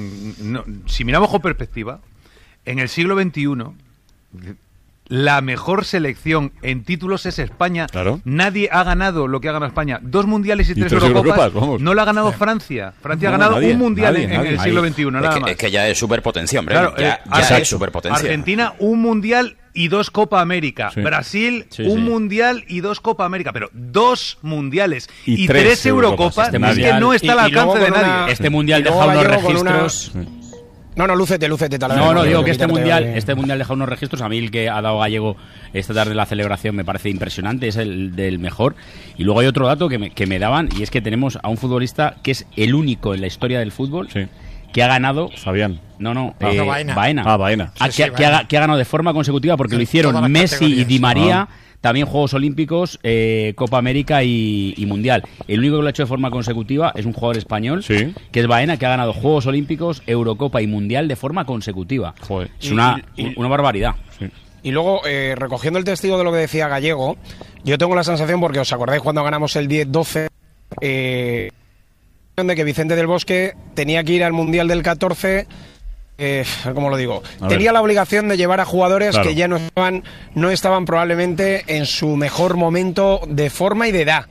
si miramos con perspectiva, en el siglo XXI... la mejor selección en títulos es España. Claro. Nadie ha ganado lo que ha ganado España. 2 mundiales y 3 Eurocopas. No lo ha ganado Francia. Francia ha ganado un mundial en el siglo XXI. Nada más. Es que ya es superpotencia, hombre. Claro, ya es superpotencia. Argentina, un mundial y 2 Copa América. Sí. Brasil, un mundial y 2 Copa América. Pero 2 mundiales y 3 Eurocopas. Es que no está al alcance de nadie. Este mundial deja unos registros... No, lúcete. Digo que este mundial deja unos registros. A mí el que ha dado Gallego esta tarde en la celebración me parece impresionante, es el del mejor. Y luego hay otro dato que me daban, y es que tenemos a un futbolista que es el único en la historia del fútbol que ha ganado... Fabián. Baena. Baena. Que ha ganado de forma consecutiva, porque lo hicieron Messi y Di María... También Juegos Olímpicos, Copa América y Mundial. El único que lo ha hecho de forma consecutiva es un jugador español, que es Baena, que ha ganado Juegos Olímpicos, Eurocopa y Mundial de forma consecutiva. Joder. Es una barbaridad. Sí. Y luego, recogiendo el testigo de lo que decía Gallego, yo tengo la sensación, porque os acordáis cuando ganamos el 10-12, de que Vicente del Bosque tenía que ir al Mundial del 14... ¿cómo lo digo? Tenía la obligación de llevar a jugadores que ya no estaban probablemente en su mejor momento de forma y de edad.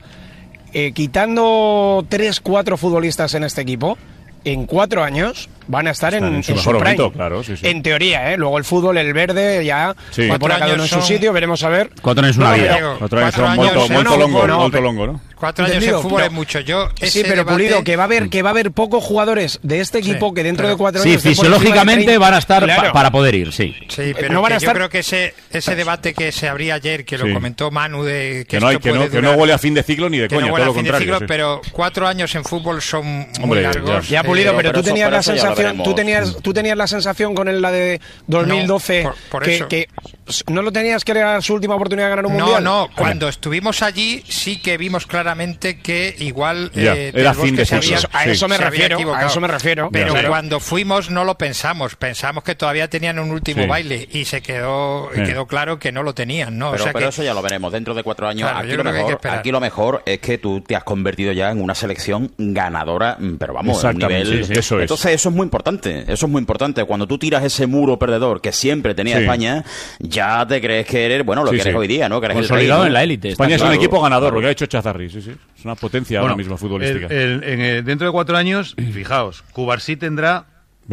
Quitando 3-4 futbolistas en este equipo, en 4 años van a estar en su mejor prime. momento, claro, sí. En teoría, Luego el fútbol, el verde, ya va por cada uno en su sitio, veremos a ver. 4 años es una vida. 4 años son molto longo, ¿no? 4 años en fútbol es mucho. Pero Pulido, que va a haber pocos jugadores de este equipo que dentro de 4 años... Sí, fisiológicamente van a estar para poder ir, sí. Sí, pero no yo creo que ese debate que se abría ayer, que lo comentó Manu, de que no huele a fin de ciclo ni de coña, todo lo contrario. Pero 4 años en fútbol son muy largos. Ya, Pulido, pero tú tenías la sensación... Tú tenías la sensación con la de 2012 que no lo tenías que era su última oportunidad de ganar un mundial. No, cuando estuvimos allí sí que vimos claramente que igual era fin de ciclo. A eso me refiero. Pero cuando fuimos no lo pensamos que todavía tenían un último baile y quedó claro que no lo tenían, ¿no? Pero eso ya lo veremos dentro de 4 años. Claro, aquí lo mejor es que tú te has convertido ya en una selección ganadora, pero vamos, a un nivel... Eso es. Entonces eso es muy importante. Cuando tú tiras ese muro perdedor que siempre tenía España, ya te crees que eres, lo que eres hoy día, ¿no? Que eres consolidado el rey, en la élite. España es un equipo ganador, lo que ha hecho Chazarri, sí. Es una potencia ahora mismo futbolística. Dentro de 4 años, fijaos, Cubarsí tendrá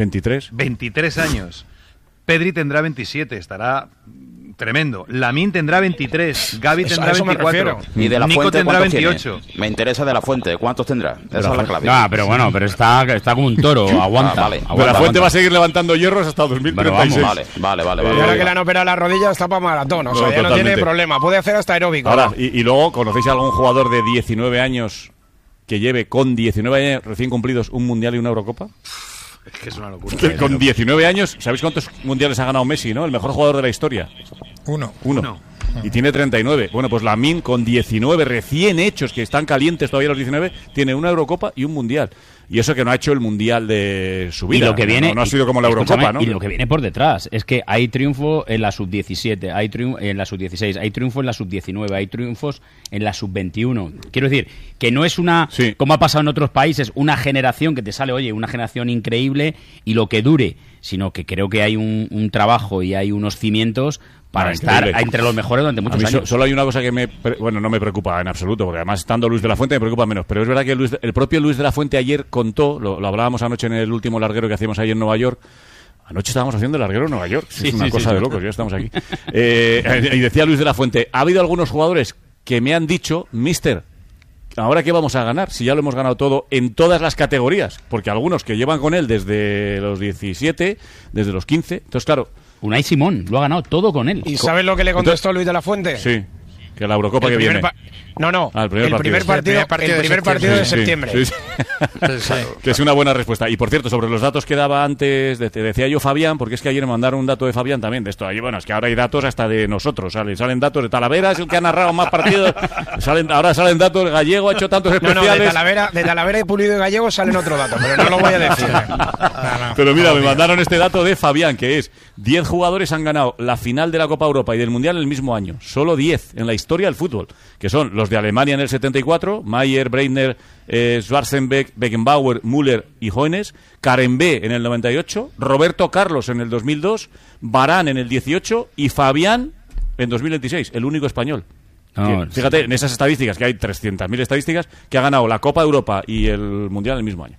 23 años. Pedri tendrá 27, estará tremendo. Lamín tendrá 23, Gavi tendrá 24 y de la Nico Fuente, tendrá 28. Tiene? Me interesa de la Fuente, ¿cuántos tendrá? Esa es la clave. Pero está como un toro, aguanta. De la Fuente va a seguir levantando hierros hasta 2036. Vale. Y ahora que le han operado la rodilla está para maratón, o sea, ya no tiene problema, puede hacer hasta aeróbico. Ahora, y luego, ¿conocéis a algún jugador de 19 años que lleve con 19 años recién cumplidos un mundial y una Eurocopa? Es que es una locura. Con 19 años, ¿sabéis cuántos mundiales ha ganado Messi, no? El mejor jugador de la historia. Uno. Y tiene 39. Bueno, pues Lamín con 19 recién hechos, que están calientes todavía los 19, tiene una Eurocopa y un mundial. Y eso que no ha hecho el mundial de su vida. Y lo que viene, no ha sido como la Eurocopa, ¿no? Y lo que viene por detrás es que hay triunfo en la sub-17, hay triunfo en la sub-16, hay triunfo en la sub-19, hay triunfos en la sub-21. Quiero decir, que no es como ha pasado en otros países, una generación que te sale, una generación increíble y lo que dure, sino que creo que hay un trabajo y hay unos cimientos para estar entre los mejores durante muchos años. Solo hay una cosa que no me preocupa en absoluto, porque además estando Luis de la Fuente me preocupa menos, pero es verdad que el propio Luis de la Fuente ayer contó, lo hablábamos anoche en el último larguero que hacíamos ahí en Nueva York, Anoche estábamos haciendo el larguero en Nueva York. Sí, es una sí, cosa sí, de locos, ya estamos aquí. Y decía Luis de la Fuente, ha habido algunos jugadores que me han dicho, mister, ¿ahora qué vamos a ganar? Si ya lo hemos ganado todo en todas las categorías. Porque algunos que llevan con él desde los 17, desde los 15. Entonces, claro... Unai Simón lo ha ganado todo con él. ¿Y sabes lo que le contestó Luis de la Fuente? Sí, que la Eurocopa que viene. El primer partido de septiembre. Sí, sí. Que es una buena respuesta. Y por cierto, sobre los datos que daba antes, te decía yo Fabián, porque es que ayer me mandaron un dato de Fabián también de esto. Bueno, es que ahora hay datos hasta de nosotros. Salen datos de Talavera, es el que ha narrado más partidos. Ahora salen datos, Gallego ha hecho tantos especiales. De Talavera y Pulido y Gallego salen otro dato, pero no lo voy a decir. Pero mira, me mandaron este dato de Fabián, que es 10 jugadores han ganado la final de la Copa Europa y del Mundial el mismo año. Solo 10 en la historia del fútbol, que son los de Alemania en el 74, Mayer, Breitner, Schwarzenbeck, Beckenbauer, Müller y Hoeneß, Karembé en el 98, Roberto Carlos en el 2002, Varane en el 18 y Fabián en 2026, el único español. Fíjate, en esas estadísticas, que hay 300.000 estadísticas, que ha ganado la Copa de Europa y el Mundial el mismo año.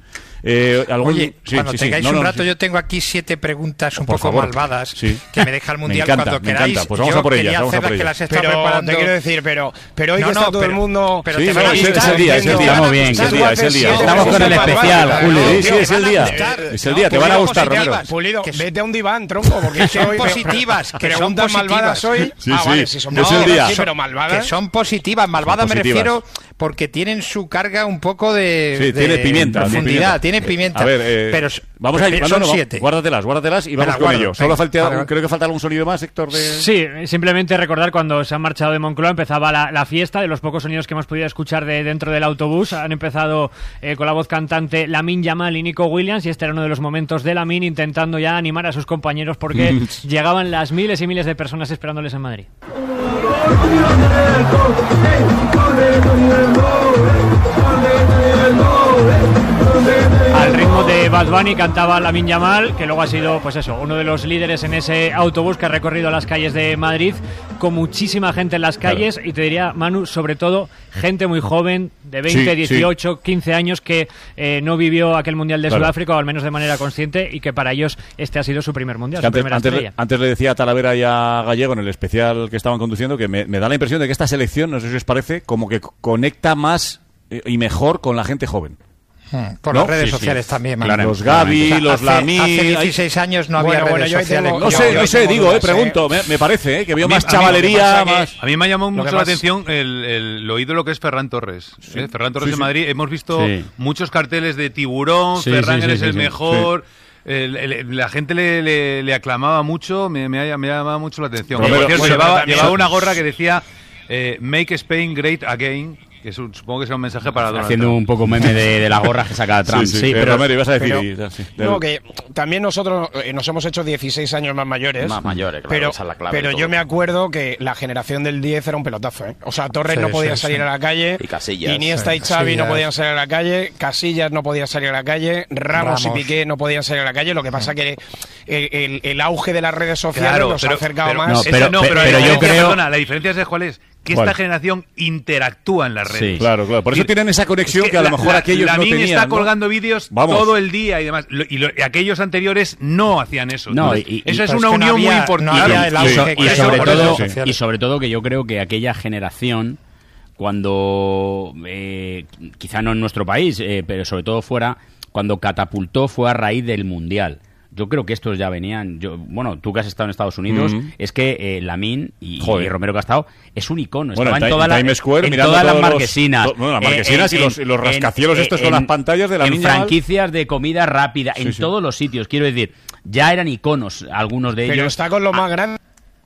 Oye, cuando tengáis un rato, yo tengo aquí 7 preguntas un poco malvadas que me deja el Mundial cuando queráis. Pues vamos a por ellas. Pero te quiero decir, pero hoy que está todo el mundo... Pero es el día. Estamos bien, es el día. Estamos con el especial, Julio. Sí, es el día. Es el día, te van a gustar, Romero. Pulido, vete a un diván, tronco, porque son positivas. Preguntas malvadas hoy. Vale, si son malvadas, pero malvadas. Que son positivas. Malvadas me refiero porque tienen su carga un poco de tiene pimienta, profundidad. Tiene pimienta. A ver, pero vamos a ir. Son 7. Guárdatelas y vamos con ello. Solo creo que falta algún sonido más, Héctor. Sí, simplemente recordar cuando se han marchado de Moncloa empezaba la fiesta, de los pocos sonidos que hemos podido escuchar de dentro del autobús. Han empezado con la voz cantante Lamine Yamal y Nico Williams, y este era uno de los momentos de Lamine intentando ya animar a sus compañeros porque llegaban las miles y miles de personas esperándoles en Madrid. Al ritmo de Bad Bunny cantaba Lamine Yamal, que luego ha sido, pues eso, uno de los líderes en ese autobús que ha recorrido las calles de Madrid, con muchísima gente en las calles, y te diría, Manu, sobre todo gente muy joven, de 20, 18, 15 años, que no vivió aquel Mundial de Sudáfrica, o al menos de manera consciente, y que para ellos este ha sido su primer Mundial, su primera estrella. Antes le decía a Talavera y a Gallego en el especial que estaban conduciendo que me da la impresión de que esta selección, no sé si os parece, como que conecta más y mejor con la gente joven. Por las redes sociales también. Los Gavi, los Lamine. Hace 16 años no había redes sociales. No sé, pregunto. Me parece que veo más chavalería. A mí me ha llamado mucho la atención lo ídolo que es Ferran Torres. Ferran Torres de Madrid. Hemos visto muchos carteles de tiburón, Ferran eres el mejor. La gente le aclamaba mucho, me ha llamado mucho la atención. Llevaba una gorra que decía Make Spain Great Again. Que supongo que sea un mensaje para Donald Haciendo Trump. Un poco meme de la gorra que saca Trump. Pero Romero, ibas a decir... No, que también nosotros nos hemos hecho 16 años más mayores. Más mayores, claro, esa es la clave. Pero yo me acuerdo que la generación del 10 era un pelotazo, ¿eh? O sea, Torres no podía salir a la calle. Y Casillas. Iniesta y Xavi no podían salir a la calle. Casillas no podía salir a la calle. Ramos y Piqué no podían salir a la calle. Lo que pasa que el auge de las redes sociales nos ha acercado más. Pero yo creo... Perdona, la diferencia es cuál es. Que esta generación interactúa en las redes. Sí, claro. Por eso tienen esa conexión que a lo mejor aquellos no tenían. Está colgando vídeos todo el día y demás. Y aquellos anteriores no hacían eso. No, eso es una unión muy importante. Y sobre todo que yo creo que aquella generación, cuando, quizá no en nuestro país, pero sobre todo fuera, cuando catapultó fue a raíz del Mundial. Yo creo que estos ya venían... tú que has estado en Estados Unidos, es que Lamine y Romero Castao es un icono. Bueno, estaba en Times Square, en todas las marquesinas. Las marquesinas y los rascacielos estos con las pantallas de Lamine. En franquicias de comida rápida, en todos los sitios. Quiero decir, ya eran iconos algunos de ellos. Pero está con lo más grande.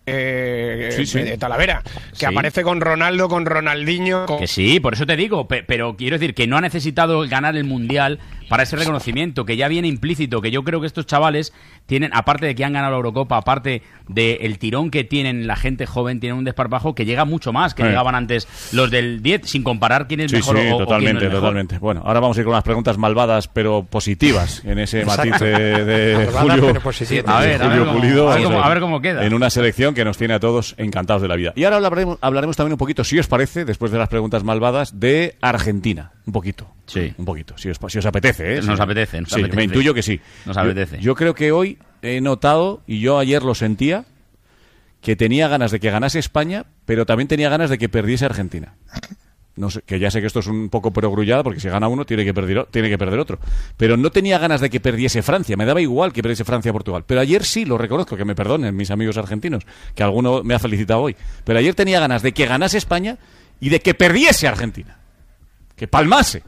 De Talavera, que aparece con Ronaldo, con Ronaldinho. Que sí, por eso te digo, pero quiero decir que no ha necesitado ganar el Mundial para ese reconocimiento, que ya viene implícito, que yo creo que estos chavales tienen, aparte de que han ganado la Eurocopa, aparte del tirón que tienen la gente joven, tienen un desparpajo que llega mucho más que llegaban antes los del 10, sin comparar quién es mejor o quién no es mejor. Totalmente. Bueno, ahora vamos a ir con las preguntas malvadas pero positivas en ese matiz de Julio Pulido. A ver cómo queda. En una selección que nos tiene a todos encantados de la vida. Y ahora hablaremos también un poquito, si os parece, después de las preguntas malvadas, de Argentina. Un poquito, si os apetece. Nos apetece. Me intuyo que sí. Nos apetece. Yo creo que hoy he notado, y yo ayer lo sentía, que tenía ganas de que ganase España, pero también tenía ganas de que perdiese Argentina. No sé, que ya sé que esto es un poco perogrullada, porque si gana uno tiene que perder otro. Pero no tenía ganas de que perdiese Francia. Me daba igual que perdiese Francia a Portugal. Pero ayer sí, lo reconozco, que me perdonen mis amigos argentinos, que alguno me ha felicitado hoy. Pero ayer tenía ganas de que ganase España y de que perdiese Argentina. Que palmase.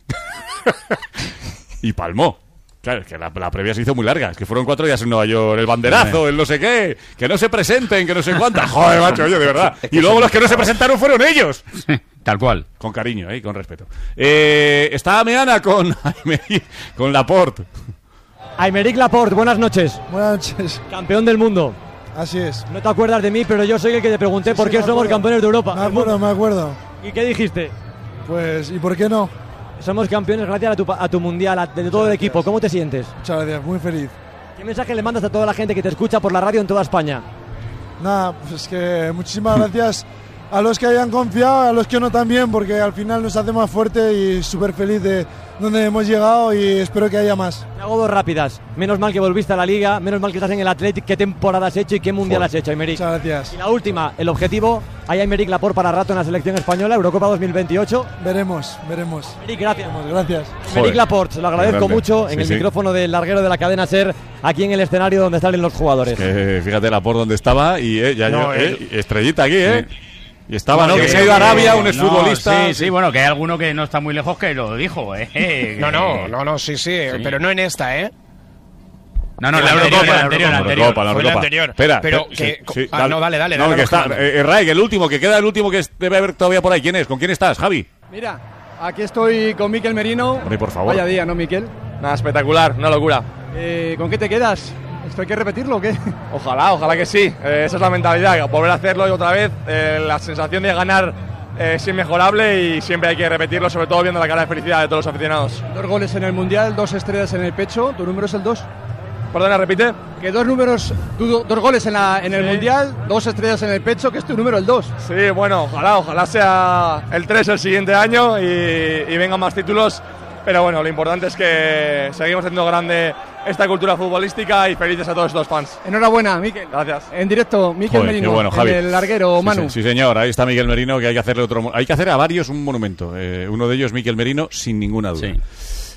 Y palmó. Claro, es que la previa se hizo muy larga. Es que fueron 4 días en Nueva York. El banderazo, el no sé qué. Que no se presenten, que no sé cuántas. Joder, macho, oye, de verdad. Y luego los que no se presentaron fueron ellos. Tal cual. Con cariño, con respeto. Está Meana con Laporte. Aymeric Laporte, buenas noches. Buenas noches. Campeón del mundo. Así es. No te acuerdas de mí, pero yo soy el que te pregunté por qué somos campeones de Europa. Me acuerdo. ¿Y qué dijiste? Pues, ¿y por qué no? Somos campeones gracias a tu mundial, de todo el equipo. ¿Cómo te sientes? Muchas gracias, muy feliz. ¿Qué mensaje le mandas a toda la gente que te escucha por la radio en toda España? Nada, pues que muchísimas gracias a los que hayan confiado, a los que no también, porque al final nos hace más fuerte y súper feliz de donde hemos llegado y espero que haya más. Te hago 2 rápidas. Menos mal que volviste a la Liga, menos mal que estás en el Athletic. ¿Qué temporada has hecho y qué mundial has hecho, Aymeric? Muchas gracias. Y la última, el objetivo, ¿hay Aymeric Laporte para rato en la selección española, Eurocopa 2028? Veremos. Aymeric, gracias. Gracias. Aymeric Laporte, se lo agradezco mucho en el micrófono del larguero de la cadena SER, aquí en el escenario donde salen los jugadores. Fíjate Laporte donde estaba y estrellita aquí, Sí. Y estaba, ¿no? Que se ha ido a Arabia, un exfutbolista. Sí, bueno, que hay alguno que no está muy lejos que lo dijo, No, sí, pero no en esta, No, la Eurocopa. Fue la anterior. Espera, pero dale. No, que está, Raik, el último que debe haber todavía por ahí. ¿Quién es? ¿Con quién estás, Javi? Mira, aquí estoy con Mikel Merino. Hombre, por favor. Vaya día, ¿no, Mikel? Nada, espectacular, una locura. ¿Con qué te quedas? ¿Esto hay que repetirlo o qué? Ojalá que sí. Esa es la mentalidad, volver a hacerlo y otra vez. La sensación de ganar es inmejorable y siempre hay que repetirlo, sobre todo viendo la cara de felicidad de todos los aficionados. 2 goles en el Mundial, 2 estrellas en el pecho. ¿Tu número es el 2? Perdona, repite. Que 2 goles en el Mundial, 2 estrellas en el pecho, que es tu número el 2. Sí, bueno, ojalá sea el 3 el siguiente año y vengan más títulos. Pero bueno, lo importante es que seguimos haciendo grande esta cultura futbolística y felices a todos estos fans. Enhorabuena, Mikel. Gracias. En directo, Mikel Merino, bueno, Javi. en el larguero, Manu. Sí, señor, ahí está Mikel Merino, que hay que hacerle hay que hacer a varios un monumento. Uno de ellos, Mikel Merino, sin ninguna duda. Sí.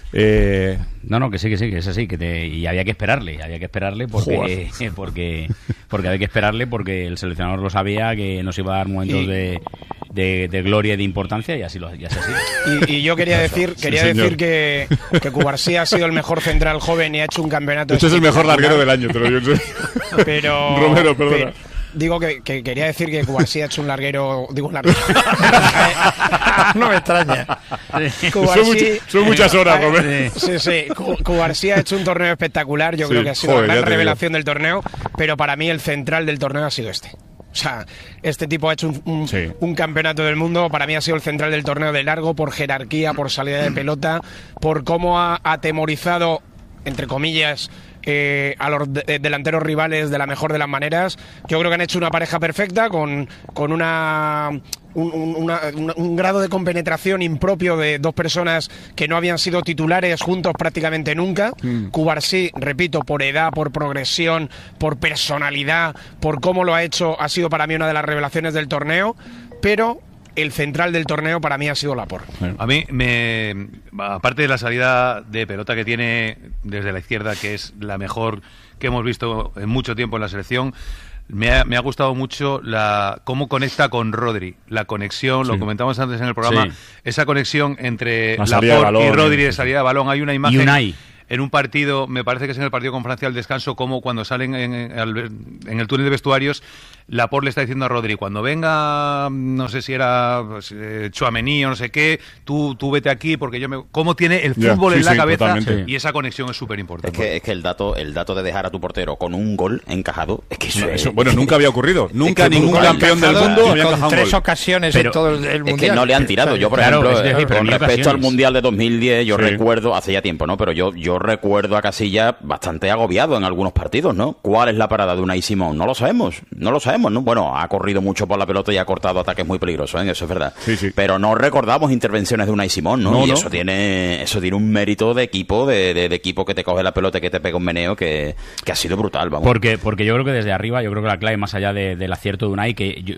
No, que sí, que es así, y había que esperarle porque había que esperarle porque el seleccionador lo sabía que nos iba a dar momentos de gloria y de importancia y así es así. Y yo quería decir que Cubarsí ha sido el mejor central joven y ha hecho un campeonato. Este es el mejor larguero del año, te lo digo. Pero Romero, perdona. Digo que quería decir que Cubarsí ha hecho un larguero. No me extraña. Son muchas horas, Romero. Sí. Cubarsí ha hecho un torneo espectacular. Yo creo que ha sido la gran revelación del torneo. Pero para mí el central del torneo ha sido este. O sea, este tipo ha hecho un campeonato del mundo. Para mí ha sido el central del torneo de largo, por jerarquía, por salida de pelota, por cómo ha atemorizado, entre comillas, a los delanteros rivales de la mejor de las maneras. Yo creo que han hecho una pareja perfecta con un grado de compenetración impropio de 2 personas que no habían sido titulares juntos prácticamente nunca. Cubarsí, repito, por edad, por progresión, por personalidad, por cómo lo ha hecho, ha sido para mí una de las revelaciones del torneo, pero el central del torneo para mí ha sido Laporte. A mí, aparte de la salida de pelota que tiene desde la izquierda, que es la mejor que hemos visto en mucho tiempo en la selección, me ha gustado mucho cómo conecta con Rodri, la conexión, lo comentamos antes en el programa, esa conexión entre Laporte y Rodri de salida de balón. Hay una imagen en un partido, me parece que es en el partido con Francia al descanso, como cuando salen en el túnel de vestuarios, Laporte le está diciendo a Rodri, cuando venga, no sé si era Tchouaméni o no sé qué, tú vete aquí porque cómo tiene el fútbol en la cabeza, y esa conexión es súper importante. Es que el dato de dejar a tu portero con un gol encajado, es que eso bueno, nunca había ocurrido. Nunca ningún campeón del mundo había encajado un gol. 3 ocasiones en todo el mundial. Es que no le han tirado. Yo, por ejemplo, con respecto al mundial de 2010, yo recuerdo, hace ya tiempo, ¿no? Pero yo recuerdo a Casillas bastante agobiado en algunos partidos, ¿no? ¿Cuál es la parada de Unai Simón? No lo sabemos. sabemos, ¿no? Bueno, ha corrido mucho por la pelota y ha cortado ataques muy peligrosos, eso es verdad. Pero no recordamos intervenciones de Unai Simón, ¿no? Y eso tiene un mérito de equipo, de equipo que te coge la pelota y que te pega un meneo que ha sido brutal, vamos. Porque yo creo que desde arriba, yo creo que la clave, más allá del acierto de Unai, que